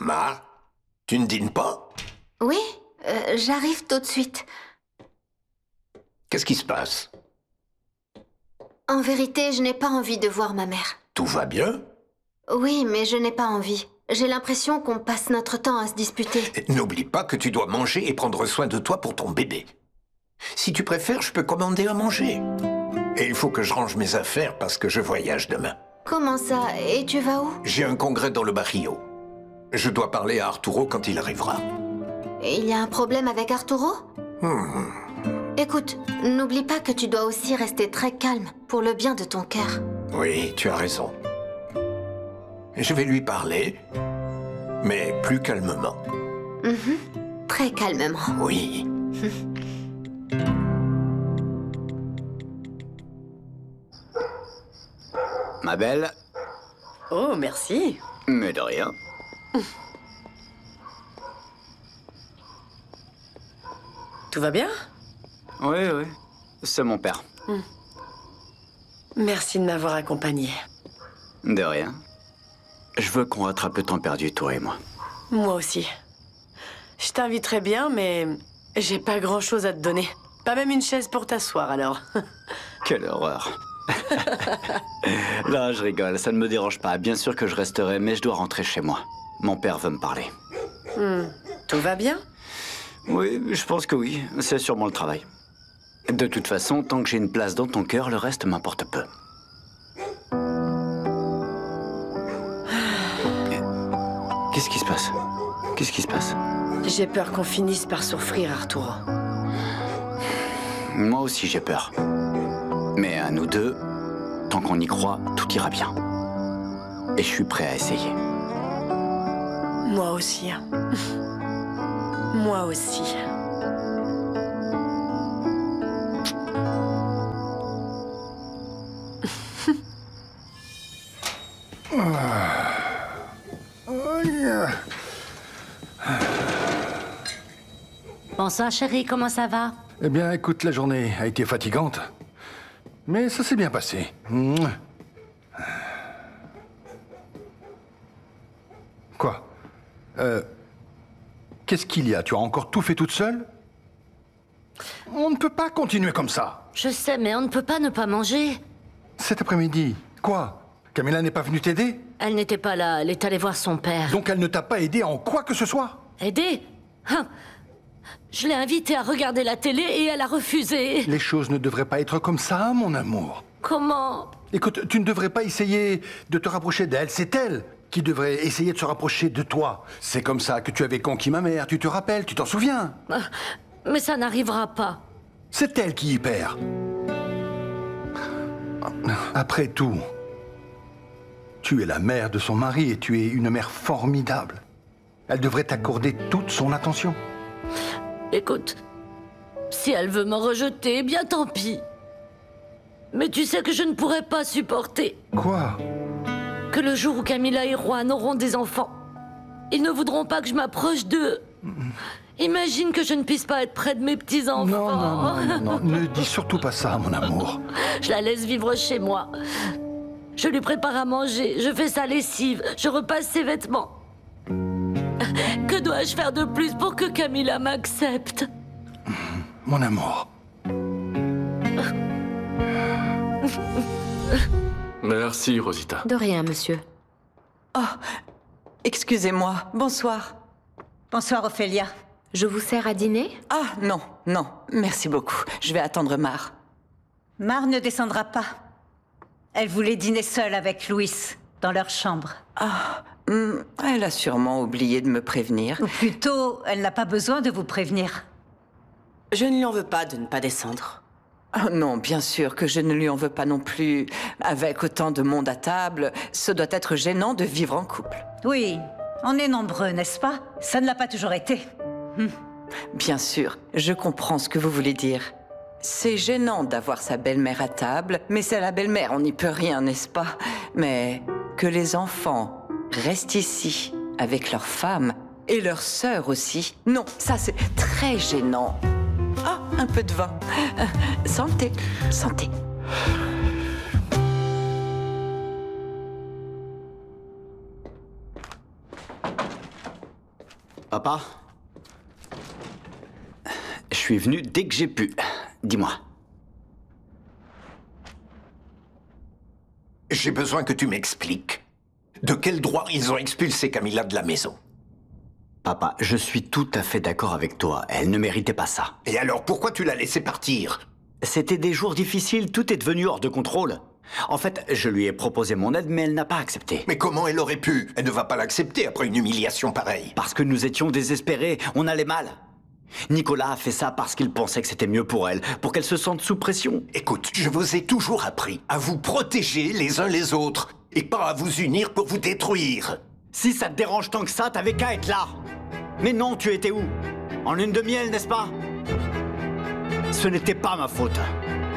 Ma, tu ne dînes pas? Oui, j'arrive tout de suite. Qu'est-ce qui se passe? En vérité, je n'ai pas envie de voir ma mère. Tout va bien? Oui, mais je n'ai pas envie. J'ai l'impression qu'on passe notre temps à se disputer. N'oublie pas que tu dois manger et prendre soin de toi pour ton bébé. Si tu préfères, je peux commander à manger. Et il faut que je range mes affaires parce que je voyage demain. Comment ça? Et tu vas où? J'ai un congrès dans le barrio. Je dois parler à Arturo quand il arrivera. Et il y a un problème avec Arturo? Écoute, n'oublie pas que tu dois aussi rester très calme pour le bien de ton cœur. Oui, tu as raison. Je vais lui parler, mais plus calmement. Très calmement. Oui. Ma belle. Oh, merci. Mais de rien. Tout va bien? Oui, oui. C'est mon père. Merci de m'avoir accompagné. De rien. Je veux qu'on rattrape le temps perdu, toi et moi. Moi aussi. Je t'inviterais bien, mais j'ai pas grand-chose à te donner. Pas même une chaise pour t'asseoir, alors. Quelle horreur. Là, je rigole, ça ne me dérange pas. Bien sûr que je resterai, mais je dois rentrer chez moi. Mon père veut me parler. Tout va bien? Oui, je pense que oui. C'est sûrement le travail. De toute façon, tant que j'ai une place dans ton cœur, le reste m'importe peu. Qu'est-ce qui se passe? Qu'est-ce qui se passe? J'ai peur qu'on finisse par souffrir, Arturo. Moi aussi, j'ai peur. Mais à nous deux, tant qu'on y croit, tout ira bien. Et je suis prêt à essayer. Moi aussi. Moi aussi. Bonsoir chérie, comment ça va? Eh bien, écoute, la journée a été fatigante. Mais ça s'est bien passé. Quoi? Qu'est-ce qu'il y a? Tu as encore tout fait toute seule? On ne peut pas continuer comme ça. Je sais, mais on ne peut pas ne pas manger. Cet après-midi, quoi? Camilla n'est pas venue t'aider? Elle n'était pas là, elle est allée voir son père. Donc elle ne t'a pas aidé en quoi que ce soit? Aider? Je l'ai invitée à regarder la télé et elle a refusé. Les choses ne devraient pas être comme ça, mon amour. Comment? Écoute, tu ne devrais pas essayer de te rapprocher d'elle. C'est elle qui devrait essayer de se rapprocher de toi. C'est comme ça que tu avais conquis ma mère. Tu te rappelles, tu t'en souviens? Mais ça n'arrivera pas. C'est elle qui y perd. Après tout, tu es la mère de son mari et tu es une mère formidable. Elle devrait t'accorder toute son attention. Écoute, si elle veut me rejeter, eh bien tant pis. Mais tu sais que je ne pourrai pas supporter Quoi? que le jour où Camilla et Juan auront des enfants, ils ne voudront pas que je m'approche d'eux. Imagine que je ne puisse pas être près de mes petits-enfants. Non, ne dis surtout pas ça, mon amour. Je la laisse vivre chez moi. Je lui prépare à manger, je fais sa lessive, je repasse ses vêtements. Que dois-je faire de plus pour que Camilla m'accepte? Mon amour. Merci, Rosita. De rien, monsieur. Oh, excusez-moi. Bonsoir. Bonsoir, Ophélia. Je vous sers à dîner? Ah, non, non. Merci beaucoup. Je vais attendre Mar. Mar ne descendra pas. Elle voulait dîner seule avec Louis, dans leur chambre. Elle a sûrement oublié de me prévenir. Ou plutôt, elle n'a pas besoin de vous prévenir. Je ne lui en veux pas de ne pas descendre. Oh non, bien sûr que je ne lui en veux pas non plus. Avec autant de monde à table, ce doit être gênant de vivre en couple. Oui, on est nombreux, n'est-ce pas? Ça ne l'a pas toujours été. Bien sûr, je comprends ce que vous voulez dire. C'est gênant d'avoir sa belle-mère à table, mais c'est la belle-mère, on n'y peut rien, n'est-ce pas? Mais que les enfants restent ici, avec leurs femmes, et leurs sœurs aussi. Non, ça c'est très gênant. Ah, un peu de vin. Santé, santé. Papa? Je suis venu dès que j'ai pu. Dis-moi. J'ai besoin que tu m'expliques. De quel droit ils ont expulsé Camilla de la maison? Papa, je suis tout à fait d'accord avec toi. Elle ne méritait pas ça. Et alors, pourquoi tu l'as laissée partir? C'était des jours difficiles, tout est devenu hors de contrôle. En fait, je lui ai proposé mon aide, mais elle n'a pas accepté. Mais comment elle aurait pu? Elle ne va pas l'accepter après une humiliation pareille. Parce que nous étions désespérés, on allait mal. Nicolas a fait ça parce qu'il pensait que c'était mieux pour elle, pour qu'elle se sente sous pression. Écoute, je vous ai toujours appris à vous protéger les uns les autres, et pas à vous unir pour vous détruire. Si ça te dérange tant que ça, t'avais qu'à être là. Mais non, tu étais où? En lune de miel, n'est-ce pas? Ce n'était pas ma faute.